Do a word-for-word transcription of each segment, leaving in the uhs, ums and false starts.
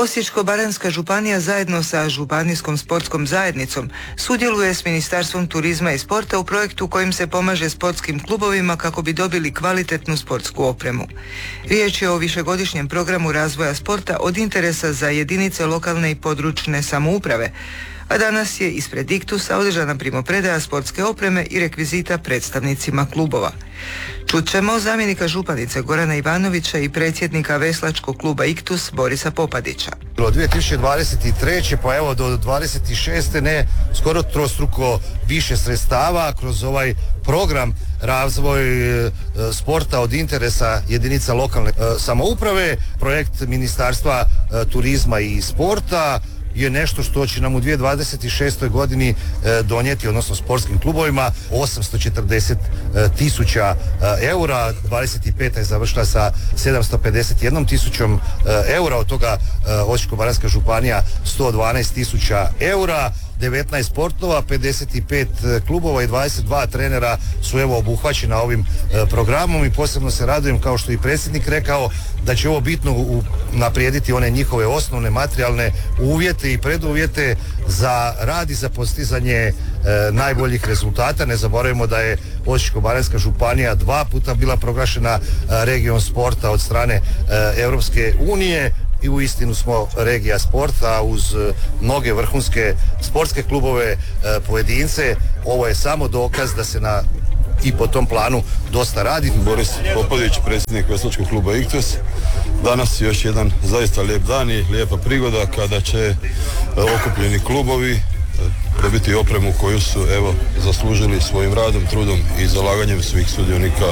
Osječko-baranjska županija zajedno sa Županijskom sportskom zajednicom sudjeluje s Ministarstvom turizma i sporta u projektu kojim se pomaže sportskim klubovima kako bi dobili kvalitetnu sportsku opremu. Riječ je o višegodišnjem programu razvoja sporta od interesa za jedinice lokalne i područne samouprave, a danas je ispred Iktusa održana primopredaja sportske opreme i rekvizita predstavnicima klubova. Čut ćemo zamjenika županice Gorana Ivanovića i predsjednika veslačkog kluba Iktus Borisa Popadića. Od dvije tisuće dvadeset treće pa evo do dvadeset šeste ne skoro trostruko više sredstava kroz ovaj program razvoj e, sporta od interesa jedinica lokalne e, samouprave, projekt Ministarstva e, turizma i sporta je nešto što će nam u dvije tisuće dvadeset šestoj godini e, donijeti, odnosno sportskim klubovima, osamsto četrdeset tisuća e, eura. dvadeset peta je završila sa sedamsto pedeset jednom tisućom e, eura, od toga e, Osječko-baranjska županija sto dvanaest tisuća eura. devetnaest sportova, pedeset pet klubova i dvadeset dva trenera su evo obuhvaćena ovim e, programom i posebno se radujem, kao što i predsjednik rekao, da će ovo bitno unaprijediti one njihove osnovne materijalne uvjete i preduvjete za rad i za postizanje e, najboljih rezultata. Ne zaboravimo da je Osječko-baranjska županija dva puta bila proglašena e, regijom sporta od strane e, Europske unije. I uistinu smo regija sporta uz mnoge vrhunske sportske klubove, pojedince. Ovo je samo dokaz da se na i po tom planu dosta radi. Boris Popadić, predsjednik veslačkog kluba Iktus. Danas je još jedan zaista lijep dan i lijepa prigoda kada će okupljeni klubovi dobiti opremu koju su evo zaslužili svojim radom, trudom i zalaganjem svih sudionika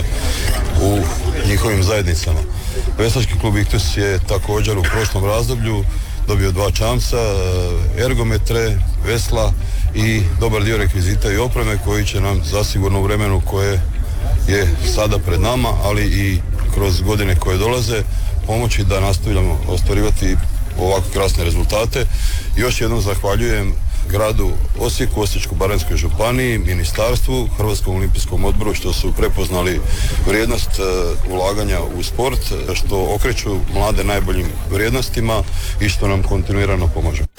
u njihovim zajednicama. Veslački klub Iktus je također u prošlom razdoblju dobio dva čamca, ergometre, vesla i dobar dio rekvizita i opreme koji će nam zasigurno u vremenu koje je sada pred nama, ali i kroz godine koje dolaze, pomoći da nastavljamo ostvarivati ovako krasne rezultate. Još jednom zahvaljujem gradu Osijeku, Osječko-baranjskoj županiji, ministarstvu, Hrvatskom olimpijskom odboru što su prepoznali vrijednost uh, ulaganja u sport, što okreću mlade najboljim vrijednostima i što nam kontinuirano pomažu.